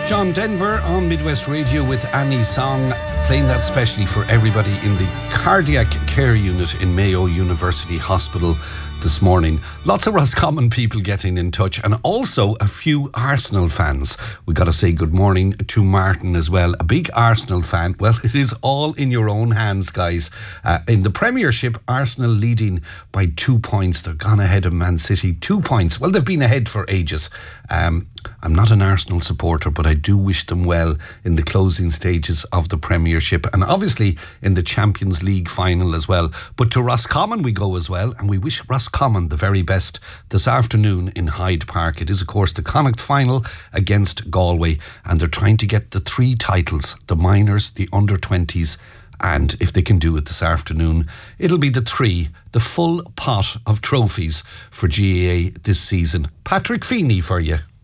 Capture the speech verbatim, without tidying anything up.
John Denver on Midwest Radio with Annie's song, playing that specially for everybody in the cardiac care unit in Mayo University Hospital this morning. Lots of Roscommon people getting in touch, and also a few Arsenal fans. We got to say good morning to Martin as well, a big Arsenal fan. Well, it is all in your own hands, guys. Uh, in the Premiership, Arsenal leading by two points. They're gone ahead of Man City, two points. Well, they've been ahead for ages. Um, I'm not an Arsenal supporter, but I do wish them well in the closing stages of the Premiership, and obviously in the Champions League final as well. But to Roscommon we go as well, and we wish Roscommon the very best this afternoon in Hyde Park. It is, of course, the Connacht final against Galway, and they're trying to get the three titles, the minors, the under twenties, and if they can do it this afternoon, it'll be the three, the full pot of trophies for G A A this season. Patrick Feeney for you.